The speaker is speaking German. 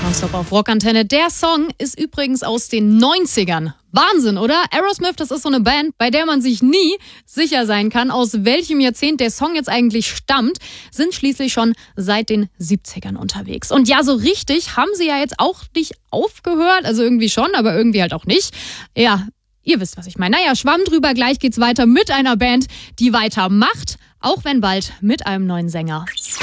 Nonstop auf Rockantenne. Der Song ist übrigens aus den 90ern. Wahnsinn, oder? Aerosmith, das ist so eine Band, bei der man sich nie sicher sein kann, aus welchem Jahrzehnt der Song jetzt eigentlich stammt, sind schließlich schon seit den 70ern unterwegs. Und ja, so richtig haben sie ja jetzt auch nicht aufgehört, also irgendwie schon, aber irgendwie halt auch nicht. Ja, ihr wisst, was ich meine. Naja, Schwamm drüber, gleich geht's weiter mit einer Band, die weitermacht, auch wenn bald mit einem neuen Sänger.